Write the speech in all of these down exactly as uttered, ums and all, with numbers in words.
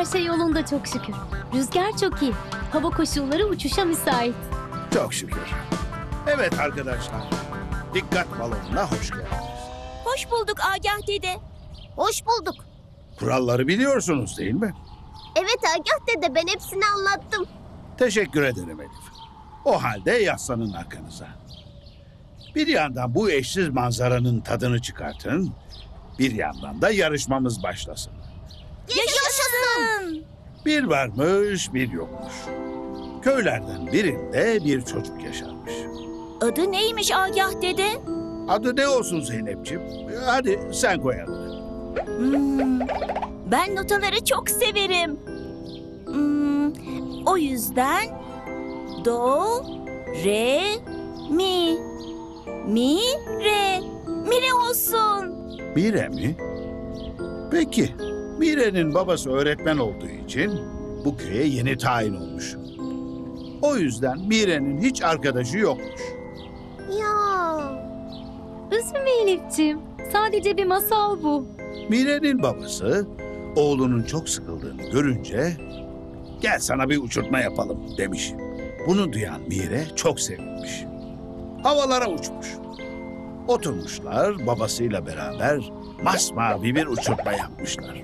Her şey yolunda çok şükür. Rüzgar çok iyi. Hava koşulları uçuşa müsait. Çok şükür. Evet arkadaşlar, dikkat balonuna hoş geldiniz. Hoş bulduk Agah dede. Hoş bulduk. Kuralları biliyorsunuz değil mi? Evet Agah dede, ben hepsini anlattım. Teşekkür ederim Elif. O halde yaslanın arkanıza. Bir yandan bu eşsiz manzaranın tadını çıkartın, bir yandan da yarışmamız başlasın. Yaşasın. Bir varmış, bir yokmuş. Köylerden birinde bir çocuk yaşarmış. Adı neymiş Agah dede? Adı ne olsun Zeynepciğim? Hadi sen koy adını. Hmm, ben notaları çok severim. Hmm, o yüzden do, re, mi. Mi, re. Mire olsun. Mire mi? Peki, Mire'nin babası öğretmen olduğu için bu köye yeni tayin olmuş. O yüzden Mire'nin hiç arkadaşı yokmuş. Ya. Üzülme Elif'ciğim. Sadece bir masal bu. Mire'nin babası oğlunun çok sıkıldığını görünce gel sana bir uçurtma yapalım demiş. Bunu duyan Mire çok sevinmiş. Havalara uçmuş. Oturmuşlar babasıyla beraber masmavi bir uçurtma yapmışlar.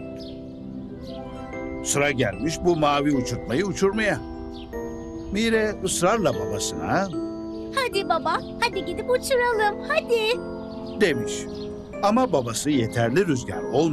Sıra gelmiş bu mavi uçurtmayı uçurmaya. Mire ısrarla babasına Hadi baba, hadi gidip uçuralım, hadi. demiş. Ama babası yeterli rüzgar olmayınca